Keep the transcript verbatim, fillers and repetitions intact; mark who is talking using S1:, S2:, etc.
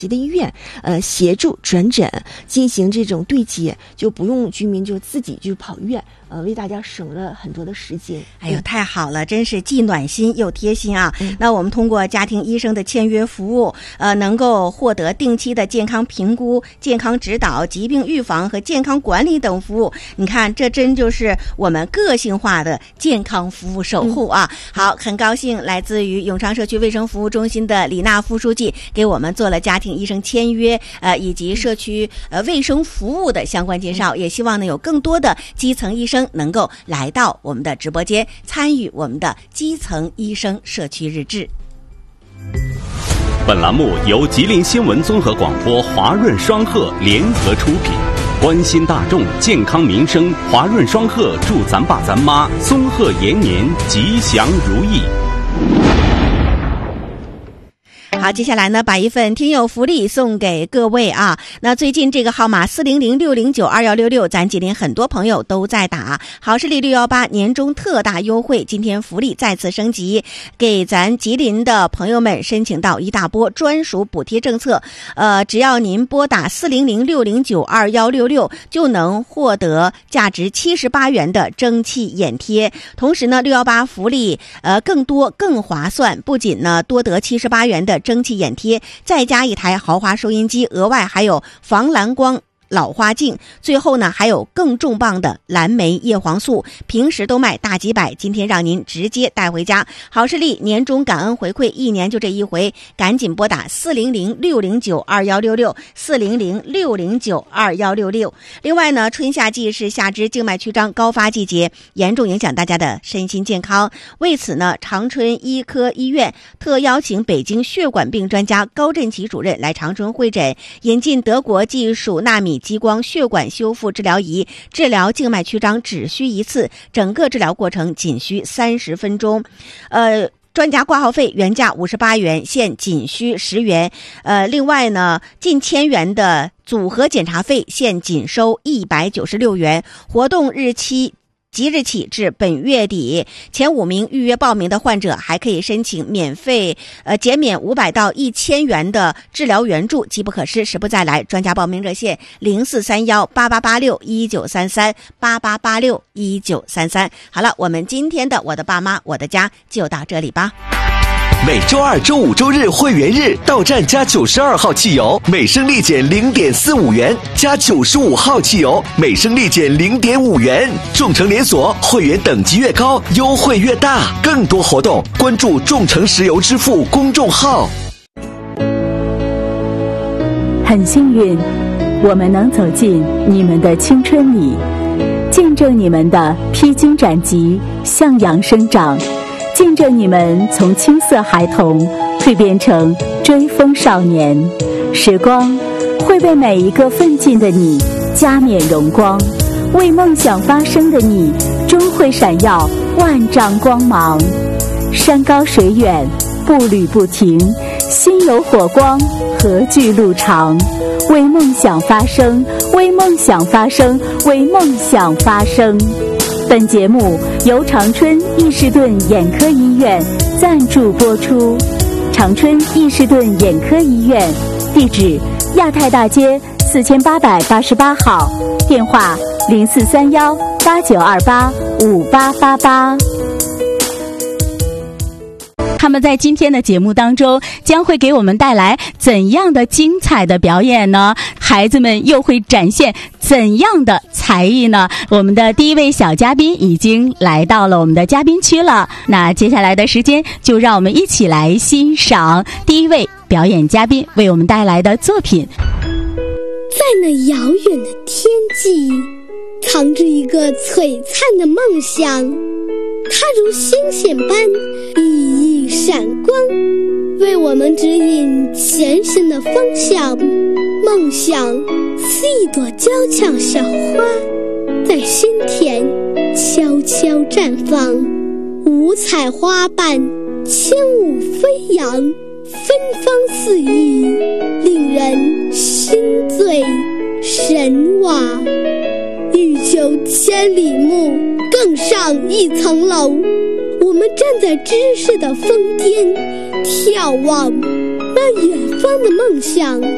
S1: 的医院呃协助转诊进行这种对接，就不用居民就自己去跑院，呃为大家省了很多的时间。
S2: 哎呦，太好了，真是既暖心又贴心啊！嗯、那我们通过家庭医生的签约服务，呃，能够获得定期的健康评估、健康指导、疾病预防和健康管理等服务。你看，这真就是我们个性化的健康服务守护啊！嗯、好，很高兴来自于永昌社区卫生服务中心的李娜副书记给我们做了家庭医生签约呃以及社区呃卫生服务的相关介绍，也希望呢有更多的基层医生能够来到我们的直播间，参与我们的基层医生社区日志。
S3: 本栏目由吉林新闻综合广播华润双鹤联合出品，关心大众健康民生，华润双鹤祝咱爸咱妈松鹤延年，吉祥如意。
S2: 好，接下来呢，把一份听友福利送给各位啊。那最近这个号码四零零六零九二幺六六，咱吉林很多朋友都在打。好视力六一八年终特大优惠，今天福利再次升级，给咱吉林的朋友们申请到一大波专属补贴政策。呃，只要您拨打四零零六零九二幺六六，就能获得价值七十八元的蒸汽眼贴。同时呢，六一八福利呃更多更划算，不仅呢多得七十八元的蒸汽眼贴，再加一台豪华收音机，额外还有防蓝光老花镜，最后呢还有更重磅的蓝莓叶黄素，平时都卖大几百，今天让您直接带回家。好视力年终感恩回馈，一年就这一回，赶紧拨打四零零六零九二幺六六 四零零六零九二幺六六。另外呢，春夏季是下肢静脉曲张高发季节，严重影响大家的身心健康。为此呢，长春医科医院特邀请北京血管病专家高振奇主任来长春会诊，引进德国技术纳米激光血管修复治疗仪，治疗静脉曲张只需一次，整个治疗过程仅需三十分钟。呃专家挂号费原价五十八元，现仅需十元。呃，另外呢，近千元的组合检查费现仅收一百九十六元。活动日期即日起至本月底，前五名预约报名的患者还可以申请免费呃减免五百到一千元的治疗援助，机不可失，时不再来。专家报名热线零四三幺八八八六一九三三八八八六一九三三。好了，我们今天的我的爸妈我的家就到这里吧。
S4: 每周二、周五、周日会员日，到站加九十二号汽油，每升立减零点四五元；加九十五号汽油，每升立减零点五元。众诚连锁会员等级越高，优惠越大。更多活动，关注众诚石油支付公众号。
S5: 很幸运，我们能走进你们的青春里，见证你们的披荆斩棘、向阳生长。见证你们从青涩孩童蜕变成追风少年，时光会为每一个奋进的你加冕荣光，为梦想发声的你终会闪耀万丈光芒。山高水远，步履不停，心有火光，何惧路长。为梦想发声，为梦想发声，为梦想发声。本节目由长春伊士顿眼科医院赞助播出。长春伊士顿眼科医院，地址亚太大街四千八百八十八号，电话零四三幺八九二八五八八八。他们在今天的节目当中将会给我们带来怎样的精彩的表演呢？孩子们又会展现怎样的才艺呢？我们的第一位小嘉宾已经来到了我们的嘉宾区了，那接下来的时间就让我们一起来欣赏第一位表演嘉宾为我们带来的作品。
S6: 在那遥远的天际，藏着一个璀璨的梦想，它如星星般熠熠闪光，为我们指引前行的方向。梦想似一朵娇俏小花，在心田悄悄绽放，五彩花瓣轻舞飞扬，芬芳四溢，令人心醉神往。欲求千里目，更上一层楼，我们站在知识的峰巅，眺望那远方的梦想。